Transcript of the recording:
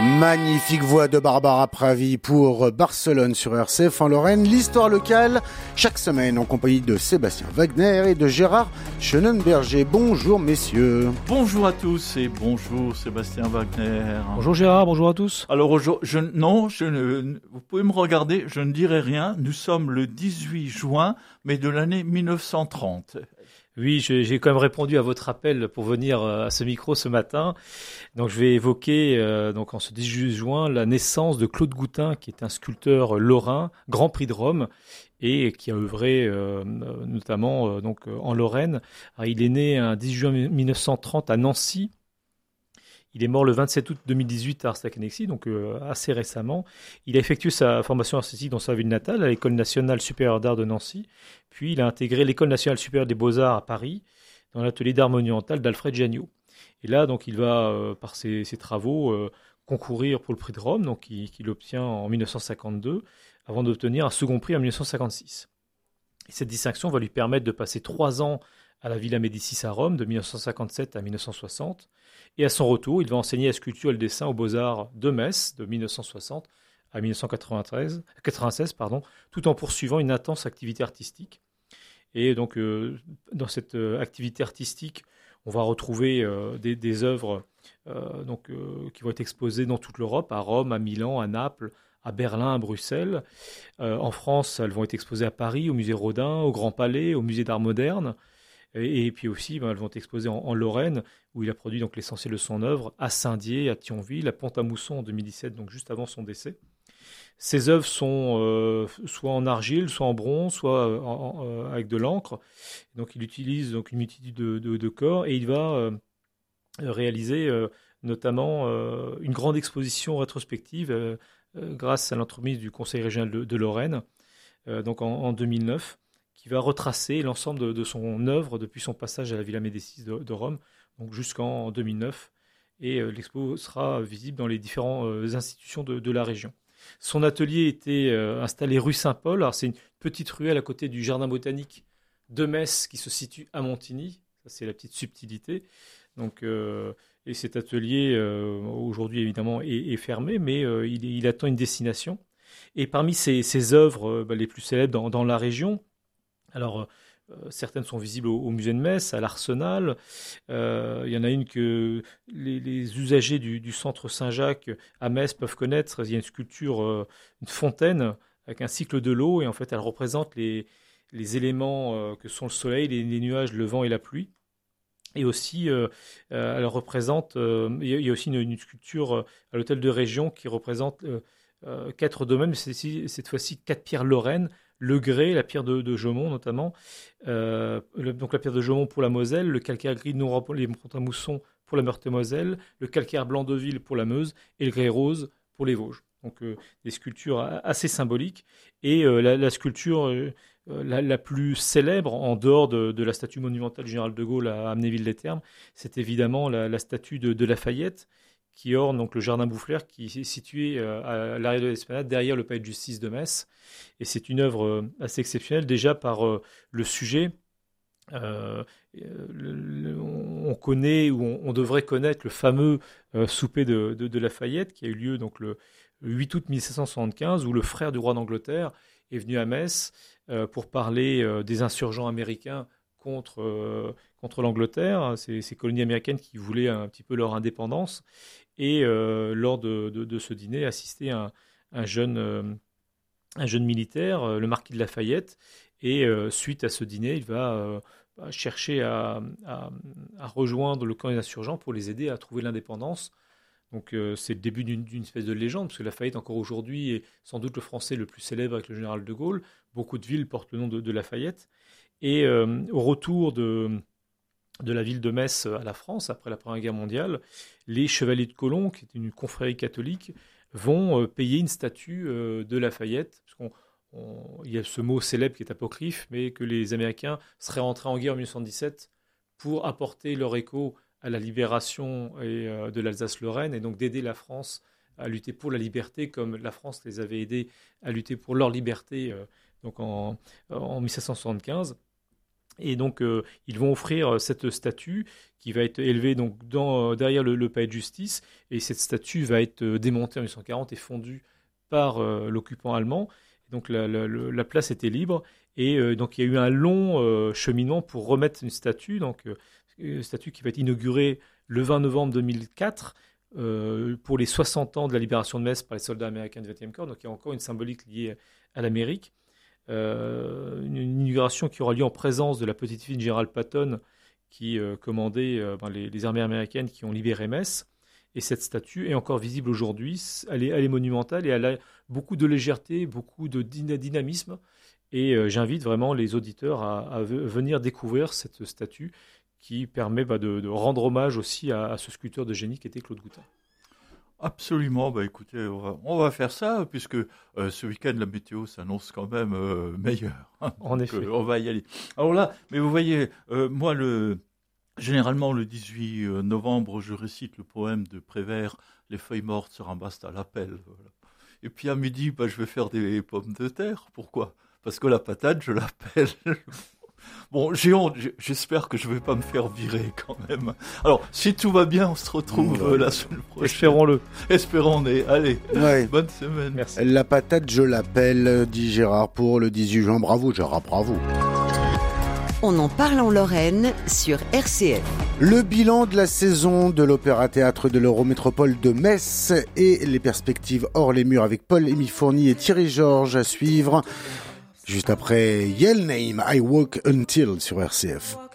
Magnifique voix de Barbara Pravi pour Barcelone sur RCF en Lorraine. L'histoire locale, chaque semaine en compagnie de Sébastien Wagner et de Gérard Chenenberger. Bonjour messieurs. Bonjour à tous et bonjour Sébastien Wagner. Bonjour Gérard, bonjour à tous. Alors vous pouvez me regarder, je ne dirai rien. Nous sommes le 18 juin, mais de l'année 1930. Oui, j'ai quand même répondu à votre appel pour venir à ce micro ce matin. Donc je vais évoquer donc en ce 18 juin la naissance de Claude Goutin, qui est un sculpteur lorrain, Grand Prix de Rome, et qui a œuvré notamment en Lorraine. Alors, il est né un 18 juin 1930 à Nancy. Il est mort le 27 août 2018 à Ars-la-Cannexie, donc assez récemment. Il a effectué sa formation artistique dans sa ville natale, à l'École nationale supérieure d'art de Nancy. Puis il a intégré l'École nationale supérieure des beaux-arts à Paris, dans l'atelier d'art monumental d'Alfred Janniot. Et là, donc, il va, par ses travaux, concourir pour le prix de Rome, donc qu'il obtient en 1952, avant d'obtenir un second prix en 1956. Et cette distinction va lui permettre de passer 3 ans à la Villa Médicis à Rome, de 1957 à 1960. Et à son retour, il va enseigner la sculpture et le dessin aux Beaux-Arts de Metz, de 1960 à 1996, tout en poursuivant une intense activité artistique. Et donc, dans cette activité artistique, on va retrouver des œuvres qui vont être exposées dans toute l'Europe, à Rome, à Milan, à Naples, à Berlin, à Bruxelles. En France, elles vont être exposées à Paris, au musée Rodin, au Grand Palais, au musée d'art moderne. Et puis aussi, elles vont être exposées en Lorraine, où il a produit donc l'essentiel de son œuvre, à Saint-Dié, à Thionville, à Pont-à-Mousson en 2017, donc juste avant son décès. Ces œuvres sont soit en argile, soit en bronze, soit avec de l'encre. Donc il utilise donc une multitude de corps, et il va réaliser notamment une grande exposition rétrospective grâce à l'entremise du Conseil régional de Lorraine, donc en 2009. Qui va retracer l'ensemble de son œuvre depuis son passage à la Villa Médicis de Rome, donc jusqu'en 2009. Et l'expo sera visible dans les différentes institutions de la région. Son atelier était installé rue Saint-Paul. Alors, c'est une petite ruelle à côté du jardin botanique de Metz qui se situe à Montigny. Ça, c'est la petite subtilité. Donc, et cet atelier, aujourd'hui, évidemment, est fermé, mais il attend une destination. Et parmi ses œuvres les plus célèbres dans la région, alors, certaines sont visibles au musée de Metz, à l'Arsenal. Il y en a une que les usagers du centre Saint-Jacques à Metz peuvent connaître. Il y a une sculpture, une fontaine avec un cycle de l'eau, et en fait, elle représente les éléments que sont le soleil, les nuages, le vent et la pluie. Et aussi, elle représente. Il y a aussi une sculpture à l'hôtel de région qui représente 4 domaines, mais cette fois-ci 4 pierres lorraines. Le grès, la pierre de Jaumont notamment, donc la pierre de Jaumont pour la Moselle, le calcaire gris de Pont-à-Mousson pour la Meurthe-et-Moselle, le calcaire blanc de Ville pour la Meuse et le grès rose pour les Vosges. Donc des sculptures assez symboliques. Et la sculpture la plus célèbre, en dehors de la statue monumentale du général de Gaulle à Amnéville-les-Thermes, c'est évidemment la statue de Lafayette, qui orne donc le jardin Boufflers, qui est situé à l'arrière de l'Esplanade, derrière le palais de justice de Metz. Et c'est une œuvre assez exceptionnelle, déjà par le sujet. On connaît, ou on devrait connaître, le fameux souper de Lafayette, qui a eu lieu donc le 8 août 1775, où le frère du roi d'Angleterre est venu à Metz pour parler des insurgents américains contre l'Angleterre, ces colonies américaines qui voulaient un petit peu leur indépendance. Et lors de ce dîner, assistait un jeune militaire, le marquis de Lafayette. Et suite à ce dîner, il va chercher à rejoindre le camp des insurgents pour les aider à trouver l'indépendance. Donc c'est le début d'une espèce de légende, parce que Lafayette, encore aujourd'hui, est sans doute le Français le plus célèbre avec le général de Gaulle. Beaucoup de villes portent le nom de Lafayette. Et au retour de la ville de Metz à la France, après la Première Guerre mondiale, les Chevaliers de Colomb, qui est une confrérie catholique, vont payer une statue de Lafayette, parce il y a ce mot célèbre qui est apocryphe, mais que les Américains seraient rentrés en guerre en 1917 pour apporter leur écho à la libération de l'Alsace-Lorraine, et donc d'aider la France à lutter pour la liberté, comme la France les avait aidés à lutter pour leur liberté donc en 1775. Et donc, ils vont offrir cette statue qui va être élevée donc derrière le palais de justice. Et cette statue va être démontée en 1940 et fondue par l'occupant allemand. Donc, la place était libre. Et donc, il y a eu un long cheminement pour remettre une statue. Donc, une statue qui va être inaugurée le 20 novembre 2004 pour les 60 ans de la libération de Metz par les soldats américains du XXe corps. Donc, il y a encore une symbolique liée à l'Amérique. Une inauguration qui aura lieu en présence de la petite fille de Gerald Patton qui commandait les armées américaines qui ont libéré Metz. Et cette statue est encore visible aujourd'hui. Elle est monumentale et elle a beaucoup de légèreté, beaucoup de dynamisme. Et j'invite vraiment les auditeurs à venir découvrir cette statue qui permet de rendre hommage aussi à ce sculpteur de génie qui était Claude Goutin. Absolument, écoutez, on va faire ça, puisque ce week-end, la météo s'annonce quand même meilleure. En effet. On va y aller. Alors là, mais vous voyez, moi, généralement, le 18 novembre, je récite le poème de Prévert, « Les feuilles mortes se ramassent à l'appel ». Voilà. Et puis à midi, je vais faire des pommes de terre. Pourquoi ? Parce que la patate, je l'appelle... Bon, j'ai honte, j'espère que je ne vais pas me faire virer quand même. Alors, si tout va bien, on se retrouve la semaine prochaine. Espérons-le. Espérons-le. Allez, Ouais. bonne semaine. Merci. La patate, je l'appelle, dit Gérard pour le 18 juin. Bravo Gérard, bravo. On en parle en Lorraine sur RCF. Le bilan de la saison de l'Opéra-Théâtre de l'Eurométropole de Metz et les perspectives hors les murs avec Paul-Émile Fourny et Thierry Georges à suivre. Juste après Yell Name, I Walk Until sur RCF.